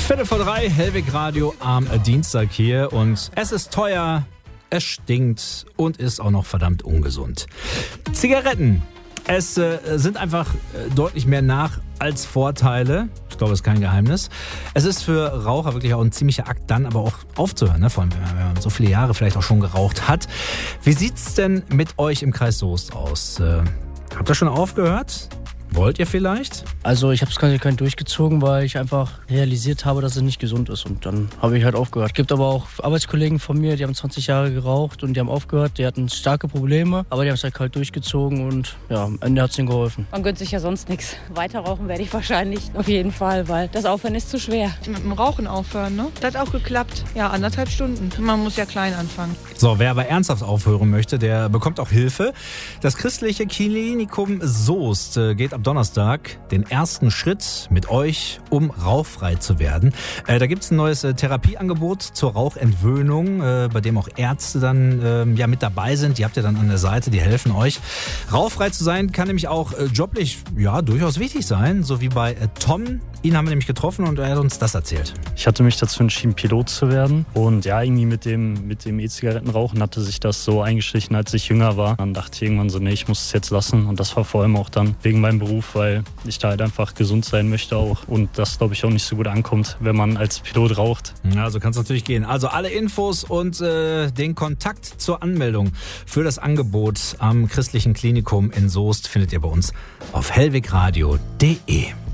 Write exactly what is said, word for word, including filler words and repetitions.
Viertel vor drei, Hellwig Radio am Dienstag hier und es ist teuer, es stinkt und ist auch noch verdammt ungesund. Zigaretten, es äh, sind einfach äh, deutlich mehr Nach- als Vorteile. Ich glaube, das ist kein Geheimnis. Es ist für Raucher wirklich auch ein ziemlicher Akt, dann aber auch aufzuhören, ne? Vor allem, wenn man so viele Jahre vielleicht auch schon geraucht hat. Wie sieht's denn mit euch im Kreis Soest aus? Äh, habt ihr schon aufgehört? Wollt ihr vielleicht? Also ich habe es konsequent durchgezogen, weil ich einfach realisiert habe, dass es nicht gesund ist. Und dann habe ich halt aufgehört. Es gibt aber auch Arbeitskollegen von mir, die haben zwanzig Jahre geraucht und die haben aufgehört. Die hatten starke Probleme, aber die haben es halt kalt durchgezogen und ja, am Ende hat es ihnen geholfen. Man gönnt sich ja sonst nichts. Weiter rauchen werde ich wahrscheinlich auf jeden Fall, weil das Aufhören ist zu schwer. Mit dem Rauchen aufhören, ne? Das hat auch geklappt. Ja, anderthalb Stunden. Man muss ja klein anfangen. So, wer aber ernsthaft aufhören möchte, der bekommt auch Hilfe. Das christliche Klinikum Soest äh, geht ab Donnerstag den ersten Schritt mit euch, um rauchfrei zu werden. Äh, da gibt es ein neues äh, Therapieangebot zur Rauchentwöhnung, äh, bei dem auch Ärzte dann äh, ja, mit dabei sind. Die habt ihr dann an der Seite, die helfen euch. Rauchfrei zu sein kann nämlich auch äh, joblich ja, durchaus wichtig sein, so wie bei äh, Tom. Ihn haben wir nämlich getroffen und er hat uns das erzählt. Ich hatte mich dazu entschieden, Pilot zu werden. Und ja, irgendwie mit dem mit dem E-Zigarettenrauchen hatte sich das so eingeschlichen, als ich jünger war. Dann dachte ich irgendwann so, nee, ich muss es jetzt lassen. Und das war vor allem auch dann wegen meinem Beruf, weil ich da halt einfach gesund sein möchte auch. Und das, glaube ich, auch nicht so gut ankommt, wenn man als Pilot raucht. Ja, so kann es natürlich gehen. Also alle Infos und äh, den Kontakt zur Anmeldung für das Angebot am Christlichen Klinikum in Soest findet ihr bei uns auf hellwigradio punkt de.